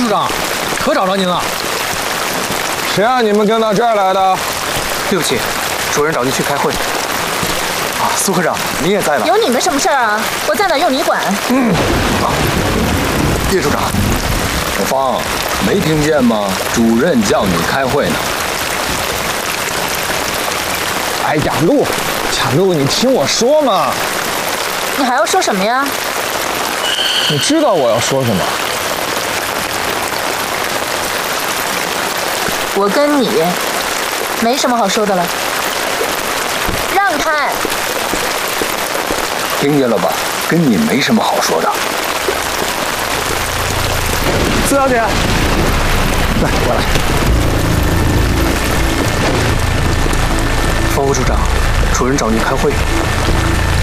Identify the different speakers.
Speaker 1: 长，可找着您了。
Speaker 2: 谁让你们跟到这儿来的？
Speaker 3: 对不起，主任找您去开会。啊，苏科长，你也在呢。
Speaker 4: 有你们什么事儿啊？我在哪用你管？
Speaker 3: 叶处长，
Speaker 5: 小芳，没听见吗？主任叫你开会呢。
Speaker 2: 哎呀，陆，你听我说嘛。
Speaker 4: 你还要说什么呀？
Speaker 2: 你知道我要说什么？
Speaker 4: 我跟你没什么好说的了。让开！
Speaker 5: 听见了吧？跟你没什么好说的。
Speaker 2: 苏小姐，来，过来。
Speaker 3: 方副处长，主任找您开会。